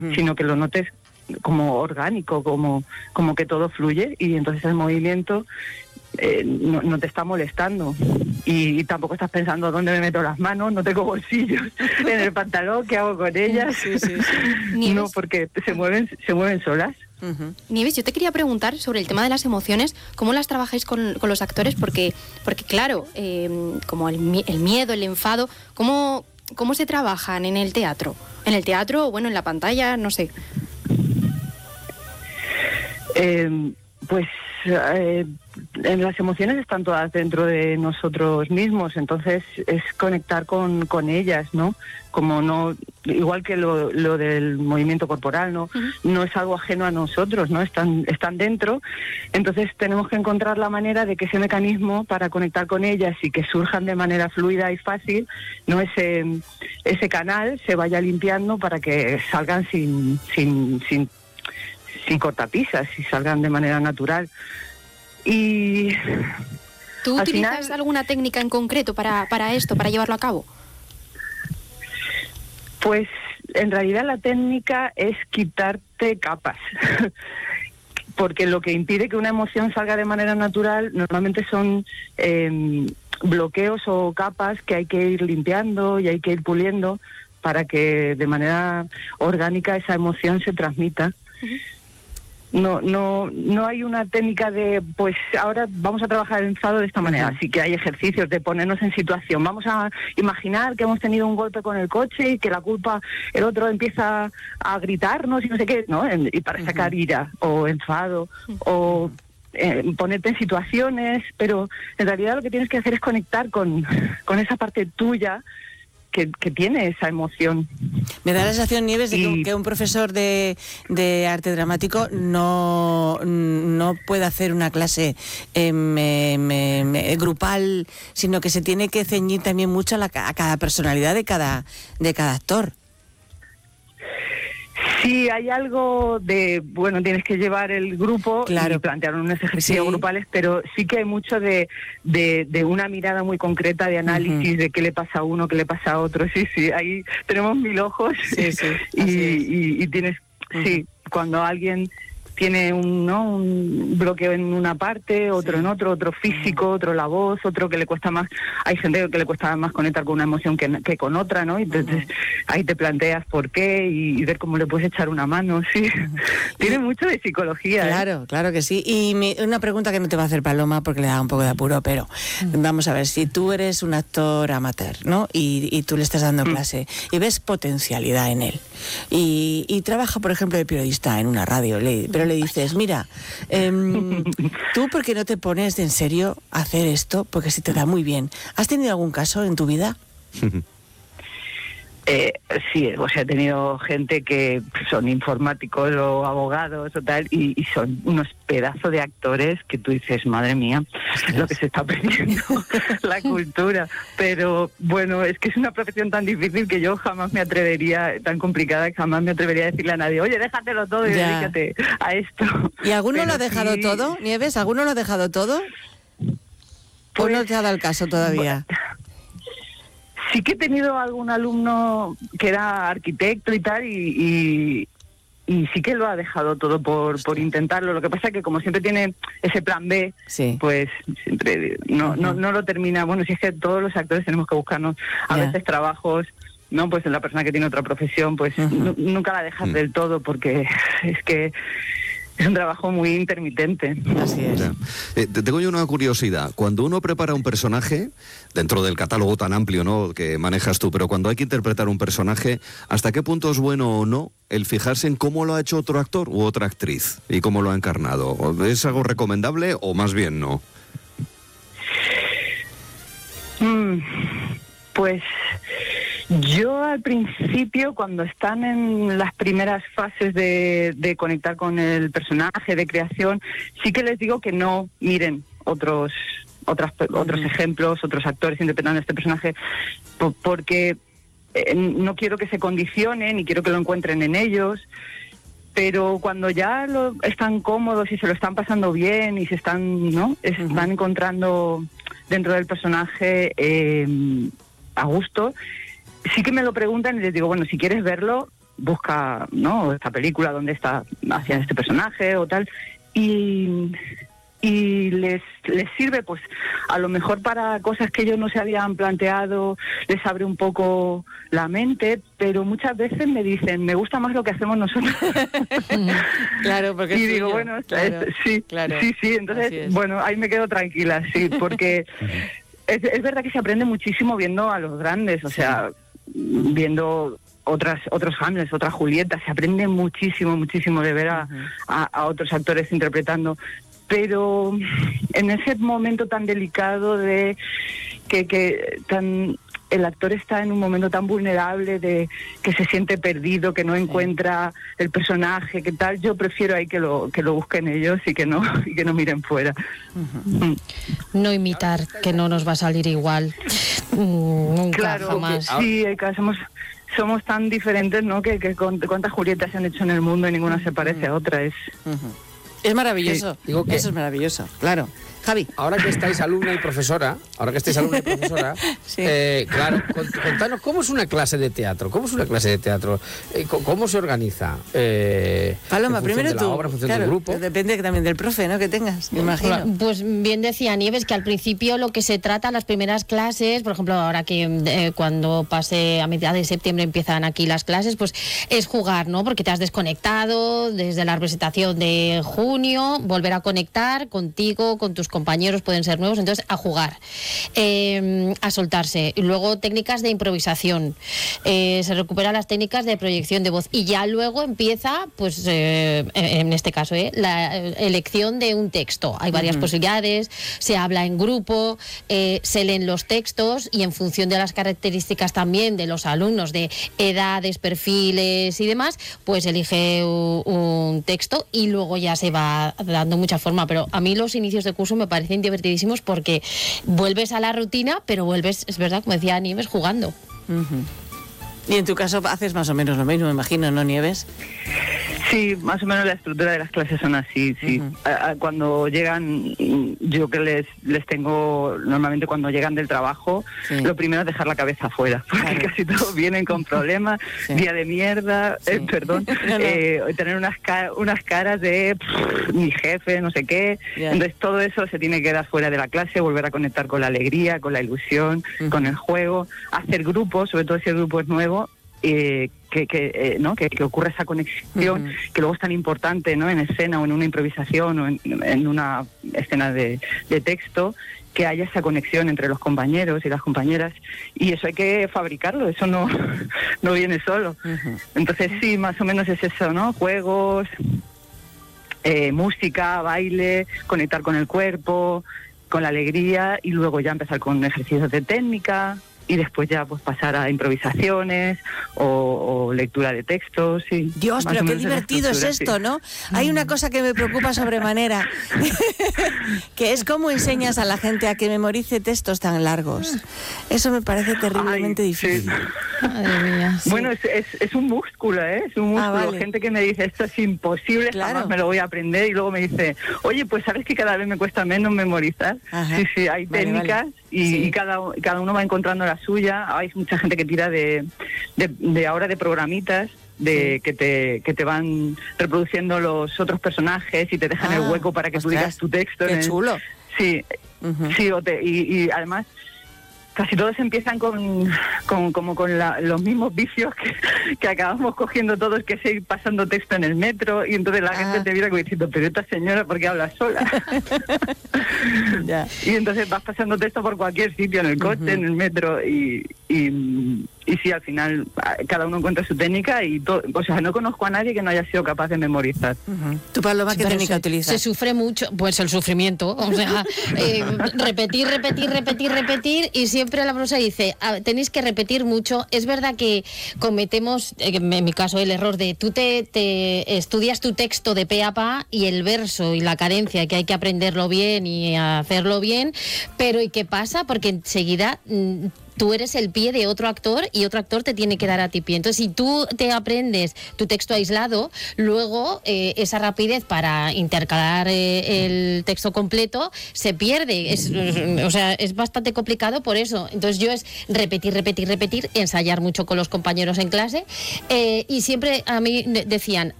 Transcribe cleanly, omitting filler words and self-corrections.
sino que lo notes como orgánico, como que todo fluye, y entonces el movimiento no te está molestando, y tampoco estás pensando dónde me meto las manos, no tengo bolsillos en el pantalón, ¿qué hago con ellas? Sí. No, porque se mueven solas. Nieves, yo te quería preguntar sobre el tema de las emociones, ¿cómo las trabajáis con los actores? Porque claro, como el miedo, el enfado, ¿cómo se trabajan en el teatro? En el teatro, o bueno, en la pantalla, no sé. Pues en las emociones están todas dentro de nosotros mismos, entonces es conectar con ellas, ¿no? Como no, igual que lo del movimiento corporal, ¿no? No es algo ajeno a nosotros, ¿no? Están dentro, entonces tenemos que encontrar la manera de que ese mecanismo para conectar con ellas y que surjan de manera fluida y fácil, ¿no? Ese canal se vaya limpiando para que salgan sin cortapisas y salgan de manera natural. Y ¿tú utilizas alguna técnica en concreto para esto, para llevarlo a cabo? Pues en realidad la técnica es quitarte capas, porque lo que impide que una emoción salga de manera natural normalmente son bloqueos o capas que hay que ir limpiando y hay que ir puliendo para que de manera orgánica esa emoción se transmita. No hay una técnica de, pues ahora vamos a trabajar el enfado de esta manera. Así que hay ejercicios de ponernos en situación. Vamos a imaginar que hemos tenido un golpe con el coche y que la culpa, el otro empieza a gritarnos y no sé qué, ¿no? Y para sacar ira o enfado o ponerte en situaciones, pero en realidad lo que tienes que hacer es conectar con esa parte tuya que tiene esa emoción. Me da la sensación, Nieves, de que un profesor de arte dramático no puede hacer una clase grupal, sino que se tiene que ceñir también mucho a cada personalidad de cada actor. Sí, hay algo de, bueno, tienes que llevar el grupo, claro, y plantear unos ejercicios grupales, pero sí que hay mucho de una mirada muy concreta, de análisis de qué le pasa a uno, qué le pasa a otro. Sí, ahí tenemos 1000 ojos y tienes, cuando alguien tiene un bloqueo en una parte, otro en otro físico, otro la voz, otro que le cuesta más. Hay gente que le cuesta más conectar con una emoción que con otra, ¿no? Y entonces ahí te planteas por qué y ver cómo le puedes echar una mano, sí. Tiene mucho de psicología. Claro que sí. Y una pregunta que no te va a hacer Paloma porque le da un poco de apuro, pero vamos a ver, si tú eres un actor amateur, ¿no? Y tú le estás dando clase y ves potencialidad en él y trabaja, por ejemplo, de periodista en una radio, pero le dices, mira, tú ¿por qué no te pones en serio a hacer esto? Porque se te da muy bien. ¿Has tenido algún caso en tu vida? Sí, o sea, he tenido gente que son informáticos o abogados o tal, y son unos pedazos de actores que tú dices, madre mía, lo que se está perdiendo la cultura. Pero bueno, es que es una profesión tan difícil que yo jamás me atrevería, tan complicada, que jamás me atrevería a decirle a nadie, oye, déjatelo todo y dedícate a esto. ¿Y alguno lo ha dejado todo, Nieves? ¿Alguno lo ha dejado todo? ¿O no te ha dado el caso todavía? Sí que he tenido algún alumno que era arquitecto y tal, y sí que lo ha dejado todo por intentarlo. Lo que pasa es que como siempre tiene ese plan B, pues siempre no lo termina. Bueno, si es que todos los actores tenemos que buscarnos a veces trabajos, ¿no? Pues en la persona que tiene otra profesión, pues nunca la dejas del todo, porque es que es un trabajo muy intermitente. Así es. Tengo yo una curiosidad. Cuando uno prepara un personaje, dentro del catálogo tan amplio, ¿no?, que manejas tú, pero cuando hay que interpretar un personaje, ¿hasta qué punto es bueno o no el fijarse en cómo lo ha hecho otro actor u otra actriz y cómo lo ha encarnado? ¿Es algo recomendable o más bien no? Pues yo al principio, cuando están en las primeras fases de conectar con el personaje, de creación, sí que les digo que no miren otros ejemplos, otros actores interpretando este personaje, porque no quiero que se condicionen y quiero que lo encuentren en ellos. Pero cuando ya están cómodos y se lo están pasando bien y se están, ¿no?, están encontrando dentro del personaje a gusto, sí que me lo preguntan y les digo, bueno, si quieres verlo, busca, ¿no?, esta película, dónde está hacia este personaje o tal, y les sirve, pues a lo mejor para cosas que ellos no se habían planteado, les abre un poco la mente, pero muchas veces me dicen, me gusta más lo que hacemos nosotros. Claro, porque y digo, bueno, claro, sí, entonces, bueno, ahí me quedo tranquila, sí, porque es verdad que se aprende muchísimo viendo a los grandes, o sea, viendo otros Hamlets, otras Julietas, se aprende muchísimo de ver a otros actores interpretando. Pero en ese momento tan delicado de que el actor está en un momento tan vulnerable, de que se siente perdido, que no encuentra el personaje, que tal, yo prefiero ahí que lo busquen ellos y que no miren fuera. No imitar, que no nos va a salir igual. Nunca, claro, jamás. Sí, somos tan diferentes, ¿no? Que cuántas Julietas se han hecho en el mundo y ninguna se parece a otra. Es maravilloso. Sí, digo que eso es maravilloso, claro. Javi. Ahora que estáis alumna y profesora, sí. Claro, contanos, ¿cómo es una clase de teatro? ¿Cómo se organiza? Paloma, primero tú. Obra, del grupo. Depende también del profe, ¿no?, que tengas, me imagino. Pues bien decía Nieves que al principio lo que se trata, las primeras clases, por ejemplo, ahora que cuando pase a mitad de septiembre empiezan aquí las clases, pues es jugar, ¿no? Porque te has desconectado desde la representación de junio, volver a conectar contigo, con tus compañeros, pueden ser nuevos, entonces a jugar, a soltarse. Y luego técnicas de improvisación, se recuperan las técnicas de proyección de voz y ya luego empieza, pues en este caso, la elección de un texto. Hay varias posibilidades, se habla en grupo, se leen los textos y en función de las características también de los alumnos, de edades, perfiles y demás, pues elige un texto y luego ya se va dando mucha forma. Pero a mí los inicios de curso me parecen divertidísimos porque vuelves a la rutina, pero vuelves, es verdad, como decía Nieves, jugando. Y en tu caso haces más o menos lo mismo, me imagino, ¿no, Nieves? Sí, más o menos la estructura de las clases son así, sí. Cuando llegan, yo que les tengo, normalmente cuando llegan del trabajo, lo primero es dejar la cabeza afuera, porque casi todos vienen con problemas, día de mierda, perdón, tener unas caras de mi jefe, no sé qué, entonces todo eso se tiene que dar fuera de la clase, volver a conectar con la alegría, con la ilusión, con el juego, hacer grupos, sobre todo si el grupo es nuevo, ¿no? que ocurra esa conexión que luego es tan importante, ¿no?, en escena o en una improvisación o en una escena de texto, que haya esa conexión entre los compañeros y las compañeras, y eso hay que fabricarlo, eso no viene solo. Entonces sí, más o menos es eso, ¿no? Juegos, música, baile, conectar con el cuerpo, con la alegría, y luego ya empezar con ejercicios de técnica, y después ya pues pasar a improvisaciones o lectura de textos. Sí. Dios, pero qué divertido es esto, ¿no? Hay una cosa que me preocupa sobremanera, que es cómo enseñas a la gente a que memorice textos tan largos. Eso me parece terriblemente difícil. Sí. Madre mía, sí. Bueno, es un músculo, es un músculo. Vale. Gente que me dice, esto es imposible, jamás me lo voy a aprender, y luego me dice, oye, pues sabes que cada vez me cuesta menos memorizar. Sí, hay técnicas. Y cada uno va encontrando la suya. Hay mucha gente que tira de ahora de programitas que te van reproduciendo los otros personajes y te dejan el hueco para que tú digas tu texto. ¡Qué chulo! Sí, y además casi todos empiezan con los mismos vicios que acabamos cogiendo todos, que es ir pasando texto en el metro, y entonces la gente te mira como diciendo, pero esta señora, ¿por qué habla sola? Y entonces vas pasando texto por cualquier sitio, en el coche, en el metro, y sí, al final cada uno encuentra su técnica y todo. O sea, no conozco a nadie que no haya sido capaz de memorizar. ¿Tu Paloma qué técnica utilizas? Se sufre mucho, pues el sufrimiento, o sea, repetir, y siempre la profesora dice, tenéis que repetir mucho. Es verdad que cometemos, en mi caso, el error de tú te estudias tu texto de pe a pa y el verso y la cadencia, que hay que aprenderlo bien y hacerlo bien, pero ¿y qué pasa? Porque enseguida tú eres el pie de otro actor y otro actor te tiene que dar a ti pie. Entonces, si tú te aprendes tu texto aislado, luego esa rapidez para intercalar el texto completo se pierde. O sea, es bastante complicado por eso. Entonces, yo es repetir, ensayar mucho con los compañeros en clase, y siempre a mí decían,